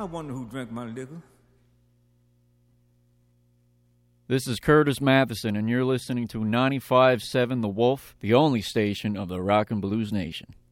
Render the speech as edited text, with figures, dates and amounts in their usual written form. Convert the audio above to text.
wonder who drank my liquor. This is Curtis Matheson, and you're listening to 95.7 The Wolf, the only station of the Rock and Blues Nation.